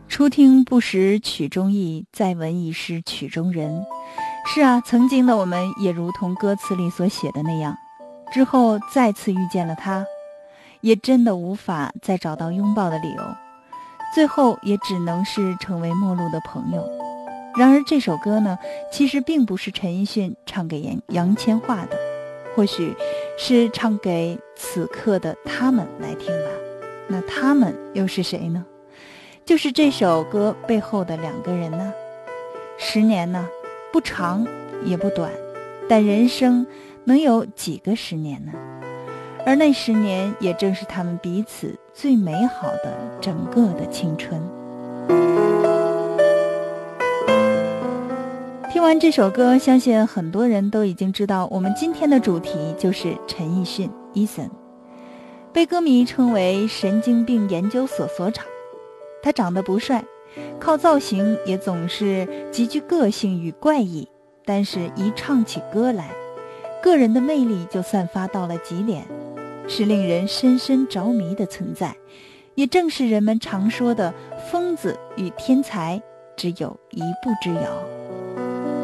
初听不识曲中意，再闻已是曲中人。是啊，曾经的我们也如同歌词里所写的那样，之后再次遇见了他，也真的无法再找到拥抱的理由，最后也只能是成为陌路的朋友。然而这首歌呢，其实并不是陈奕迅唱给杨千嬅的，或许是唱给此刻的他们来听吧。那他们又是谁呢？就是这首歌背后的两个人呢。10年呢，不长也不短，但人生能有几个10年呢？而那10年也正是他们彼此最美好的整个的青春。听完这首歌，相信很多人都已经知道，我们今天的主题就是陈奕迅 Eason， 被歌迷称为神经病研究所所长。他长得不帅，靠造型也总是极具个性与怪异，但是一唱起歌来，个人的魅力就散发到了极点，是令人深深着迷的存在，也正是人们常说的疯子与天才只有一步之遥。